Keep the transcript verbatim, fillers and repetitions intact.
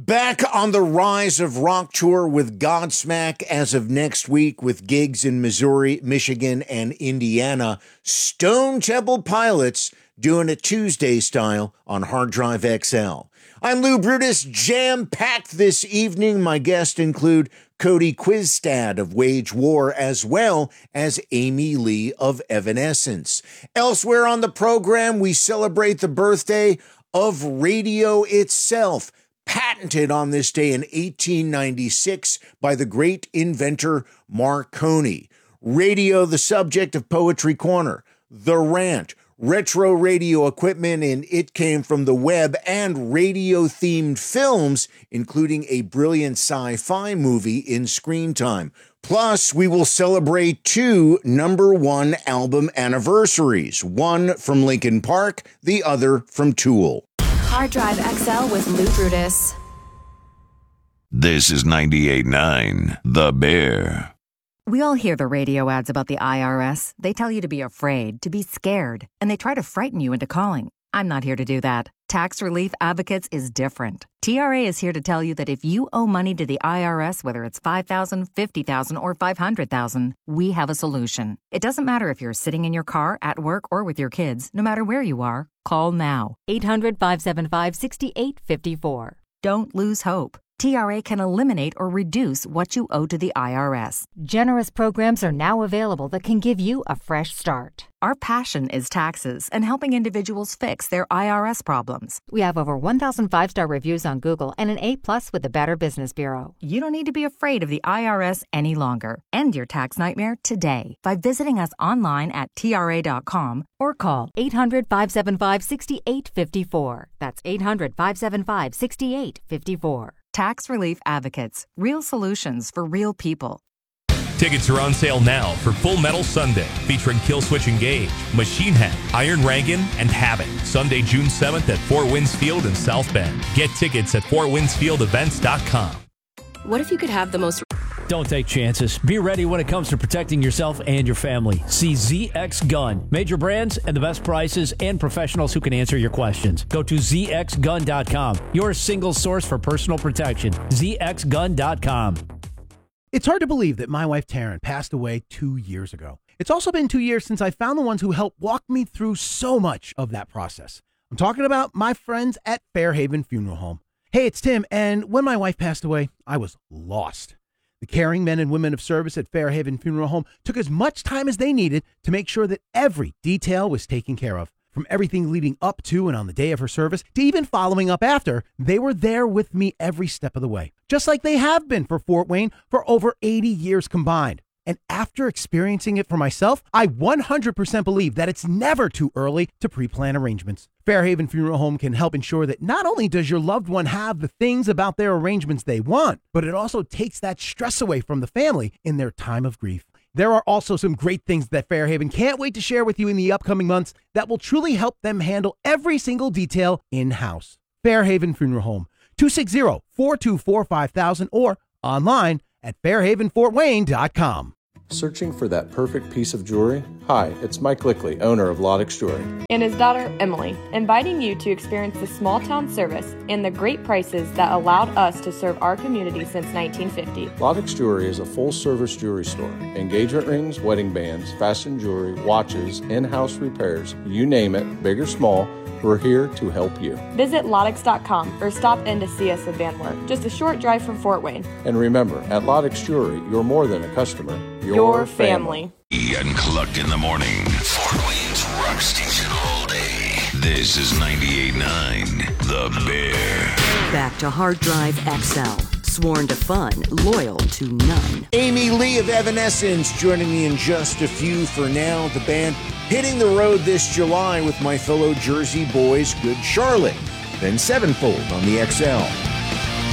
Back on the Rise of Rock tour with Godsmack as of next week with gigs in Missouri, Michigan, and Indiana. Stone Temple Pilots doing it Tuesday style on Hard Drive X L. I'm Lou Brutus, jam-packed this evening. My guests include Cody Quizstad of Wage War, as well as Amy Lee of Evanescence. Elsewhere on the program, we celebrate the birthday of radio itself, patented on this day in eighteen ninety-six by the great inventor Marconi. Radio, the subject of Poetry Corner, The Rant, retro radio equipment, and It Came from the Web, and radio-themed films, including a brilliant sci-fi movie in Screen Time. Plus, we will celebrate two number one album anniversaries, one from Linkin Park, the other from Tool. Hard Drive X L with Lou Brutus. This is ninety-eight point nine, The Bear. We all hear the radio ads about the I R S. They tell you to be afraid, to be scared, and they try to frighten you into calling. I'm not here to do that. Tax Relief Advocates is different. T R A is here to tell you that if you owe money to the I R S, whether it's five thousand dollars, fifty thousand dollars, or five hundred thousand dollars, we have a solution. It doesn't matter if you're sitting in your car, at work, or with your kids. No matter where you are, call now. eight hundred, five seven five, six eight five four. Don't lose hope. T R A can eliminate or reduce what you owe to the I R S. Generous programs are now available that can give you a fresh start. Our passion is taxes and helping individuals fix their I R S problems. We have over one thousand five-star reviews on Google and an A plus with the Better Business Bureau. You don't need to be afraid of the I R S any longer. End your tax nightmare today by visiting us online at T R A dot com or call eight hundred, five seven five, six eight five four. That's eight hundred, five seven five, six eight five four. Tax Relief Advocates. Real solutions for real people. Tickets are on sale now for Full Metal Sunday, featuring Killswitch Engage, Machine Head, Iron Rankin, and Havoc. Sunday, June seventh at Four Winds Field in South Bend. Get tickets at four winds field events dot com. What if you could have the most... Don't take chances. Be ready when it comes to protecting yourself and your family. See Z X Gun. Major brands and the best prices and professionals who can answer your questions. Go to Z X gun dot com. Your single source for personal protection. Z X gun dot com. It's hard to believe that my wife Taryn passed away two years ago. It's also been two years since I found the ones who helped walk me through so much of that process. I'm talking about my friends at Fairhaven Funeral Home. Hey, it's Tim, and when my wife passed away, I was lost. The caring men and women of service at Fairhaven Funeral Home took as much time as they needed to make sure that every detail was taken care of. From everything leading up to and on the day of her service to even following up after, they were there with me every step of the way, just like they have been for Fort Wayne for over eighty years combined. And after experiencing it for myself, I one hundred percent believe that it's never too early to pre-plan arrangements. Fairhaven Funeral Home can help ensure that not only does your loved one have the things about their arrangements they want, but it also takes that stress away from the family in their time of grief. There are also some great things that Fairhaven can't wait to share with you in the upcoming months that will truly help them handle every single detail in-house. Fairhaven Funeral Home, two six zero, four two four, five thousand or online at fairhaven fort wayne dot com. Searching for that perfect piece of jewelry? Hi, it's Mike Lickley, owner of Loddix Jewelry. And his daughter, Emily, inviting you to experience the small town service and the great prices that allowed us to serve our community since nineteen fifty. Loddix Jewelry is a full-service jewelry store. Engagement rings, wedding bands, fashion jewelry, watches, in-house repairs, you name it, big or small, we're here to help you. Visit Loddix dot com or stop in to see us at Van Wert, just a short drive from Fort Wayne. And remember, at Loddix Jewelry, you're more than a customer, you're Your family. family. Unplugged in the morning. Fort Wayne's rock station all day. This is ninety-eight point nine, The Bear. Back to Hard Drive X L. Sworn to fun, loyal to none. Amy Lee of Evanescence joining me in just a few for now. The band hitting the road this July with my fellow Jersey boys, Good Charlotte. Then Sevenfold on the X L.